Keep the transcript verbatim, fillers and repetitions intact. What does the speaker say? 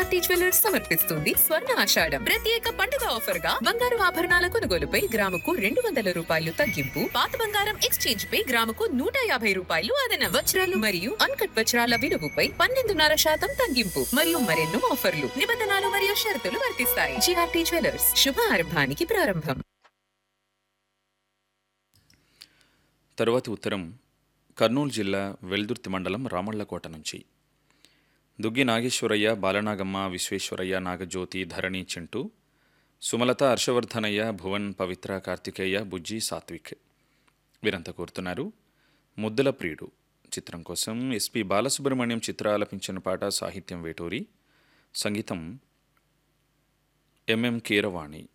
GRT jewellers సమర్పిస్తుంది స్వర్ణ ఆషాఢం ప్రత్యేక పండుగ ఆఫర్ గా బంగారు ఆభరణాల కొనుగోలుపై గ్రాముకు రెండు వందల రూపాయలు తగ్గింపు, పాత బంగారం ఎక్స్చేంజ్ పై గ్రాముకు నూట యాభై రూపాయలు అదనం, వజ్రాలు మరియు అన్కట్ వజ్రాల విలువపై పన్నెండున్నర శాతం తగ్గింపు మరియు మరెన్నో ఆఫర్లు, నిబంధనలు మరియు షరతులు వర్తిస్తాయి. జిఆర్టీ జ్యువెలర్స్, శుభ ఆరంభానికి ప్రారంభం. తరువాతి ఉత్తరం కర్నూలు జిల్లా వెల్దుర్తి మండలం రామళ్లకోట నుంచి దుగ్గి నాగేశ్వరయ్య, బాలనాగమ్మ, విశ్వేశ్వరయ్య, నాగజ్యోతి, ధరణి, చింటూ, సుమలత, హర్షవర్ధనయ్య, భువన్, పవిత్ర, కార్తికేయ, బుజ్జి, సాత్విక్ వీరంతా కోరుతున్నారు. ముద్దుల ప్రియుడు చిత్రం కోసం ఎస్పి బాలసుబ్రహ్మణ్యం చిత్ర ఆలపించిన పాట, సాహిత్యం వేటూరి, సంగీతం ఎంఎం కీరవాణి.